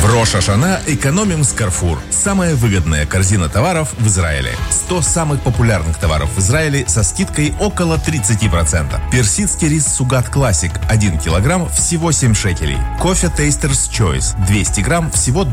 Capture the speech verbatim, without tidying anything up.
В Рош ха-Шана экономим с Carrefour. Самая выгодная корзина товаров в Израиле. сто самых популярных товаров в Израиле со скидкой около тридцать процентов. Персидский рис Сугат Классик один килограмм всего семь шекелей. Кофе Тейстерс Choice двести грамм всего